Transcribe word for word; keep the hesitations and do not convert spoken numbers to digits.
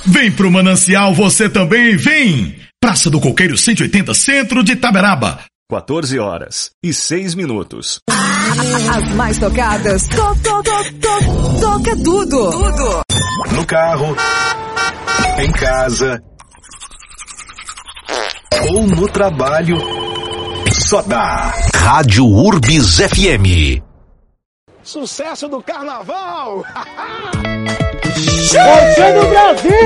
Vem pro Manancial você também, vem! Praça do Coqueiro cento e oitenta, centro de Itaberaba. quatorze horas e seis minutos. As mais tocadas. To, to, to, to, toca tudo. Tudo. No carro, em casa ou no trabalho, só dá Rádio Urbis F M. Sucesso do carnaval! Você no Brasil!